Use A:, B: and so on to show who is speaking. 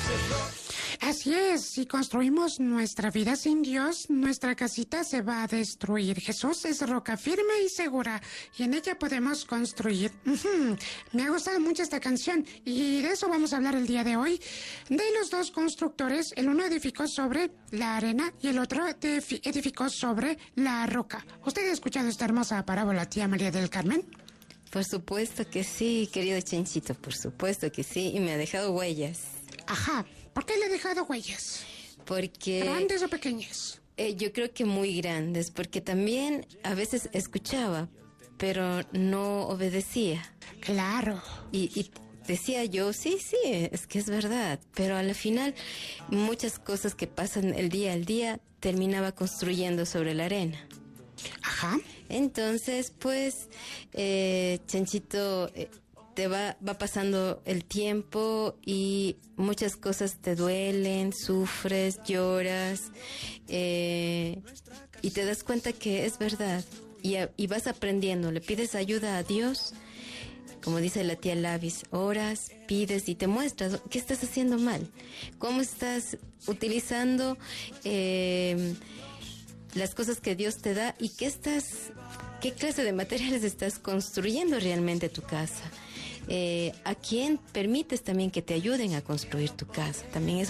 A: Así es, si construimos nuestra vida sin Dios, nuestra casita se va a destruir. Jesús es roca firme y segura, y en ella podemos construir. Me ha gustado mucho esta canción, y de eso vamos a hablar el día de hoy. De los dos constructores, el uno edificó sobre la arena y el otro edificó sobre la roca. ¿Usted ha escuchado esta hermosa parábola, tía María del Carmen?
B: Por supuesto que sí, querido Chenchito, por supuesto que sí, y me ha dejado huellas.
A: Ajá, ¿por qué le he dejado huellas?
B: Porque...
A: ¿Grandes o pequeñas?
B: Yo creo que muy grandes, porque también a veces escuchaba, pero no obedecía.
A: Claro.
B: Y decía yo, sí, es que es verdad, pero a la final muchas cosas que pasan el día al día terminaba construyendo sobre la arena.
A: Ajá.
B: Entonces, pues, Chanchito, te va pasando el tiempo y muchas cosas te duelen, sufres, lloras, y te das cuenta que es verdad y vas aprendiendo, le pides ayuda a Dios, como dice la tía Lavis, oras, pides y te muestras qué estás haciendo mal, cómo estás utilizando las cosas que Dios te da y qué clase de materiales estás construyendo realmente tu casa. ¿A quién permites también que te ayuden a construir tu casa? También es